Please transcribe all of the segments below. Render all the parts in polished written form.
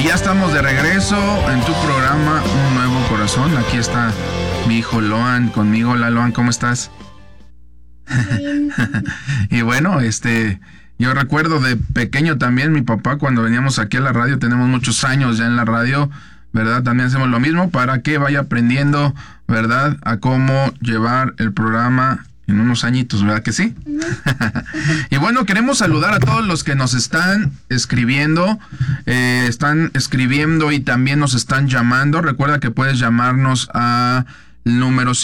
Y ya estamos de regreso en tu programa Un Nuevo Corazón. Aquí está mi hijo Loan conmigo. Hola Loan, ¿cómo estás? Y bueno, yo recuerdo de pequeño también mi papá cuando veníamos aquí a la radio, tenemos muchos años ya en la radio, ¿verdad? También hacemos lo mismo para que vaya aprendiendo, ¿verdad? A cómo llevar el programa en unos añitos, ¿verdad que sí? Y bueno, queremos saludar a todos los que nos están escribiendo y también nos están llamando. Recuerda que puedes llamarnos a número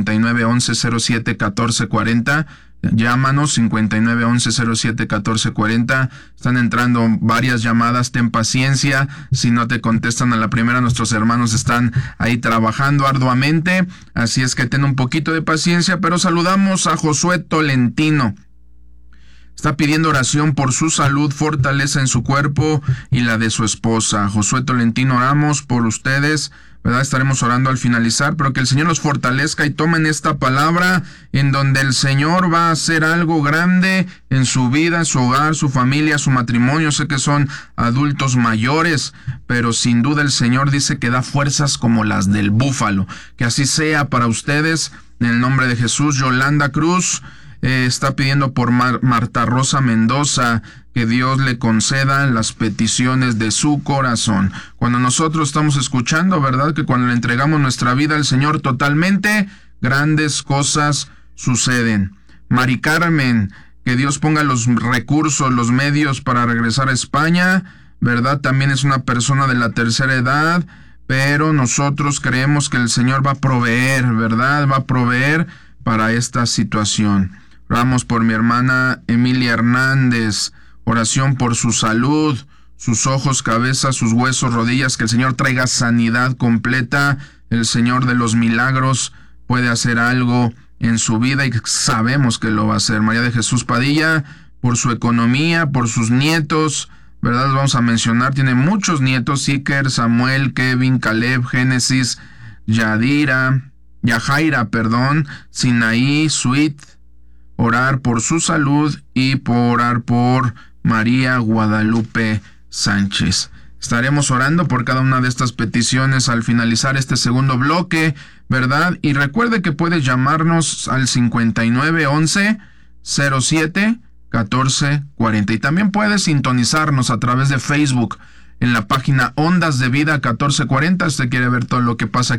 5911-07-1440. Llámanos 5911-07-1440. Están entrando varias llamadas, ten paciencia. Si no te contestan a la primera, nuestros hermanos están ahí trabajando arduamente, así es que ten un poquito de paciencia. Pero saludamos a Josué Tolentino. Está pidiendo oración por su salud, fortaleza en su cuerpo y la de su esposa. Josué Tolentino, oramos por ustedes, ¿verdad? Estaremos orando al finalizar, pero que el Señor los fortalezca y tomen esta palabra en donde el Señor va a hacer algo grande en su vida, en su hogar, su familia, su matrimonio. Sé que son adultos mayores, pero sin duda el Señor dice que da fuerzas como las del búfalo. Que así sea para ustedes, en el nombre de Jesús. Yolanda Cruz está pidiendo por Marta Rosa Mendoza, que Dios le conceda las peticiones de su corazón. Cuando nosotros estamos escuchando, ¿verdad? Que cuando le entregamos nuestra vida al Señor totalmente, grandes cosas suceden. Mari Carmen, que Dios ponga los recursos, los medios para regresar a España, ¿verdad? También es una persona de la tercera edad, pero nosotros creemos que el Señor va a proveer, ¿verdad? Va a proveer para esta situación. Oramos por mi hermana Emilia Hernández, oración por su salud, sus ojos, cabeza, sus huesos, rodillas, que el Señor traiga sanidad completa. El Señor de los milagros puede hacer algo en su vida y sabemos que lo va a hacer. María de Jesús Padilla, por su economía, por sus nietos, ¿verdad? Vamos a mencionar, tiene muchos nietos: Iker, Samuel, Kevin, Caleb, Génesis, Yajaira, Sinaí, Sweet. Orar por su salud y orar por María Guadalupe Sánchez. Estaremos orando por cada una de estas peticiones al finalizar este segundo bloque, ¿verdad? Y recuerde que puede llamarnos al 5911-07-1440. Y también puede sintonizarnos a través de Facebook en la página Ondas de Vida 1440. Usted quiere ver todo lo que pasa aquí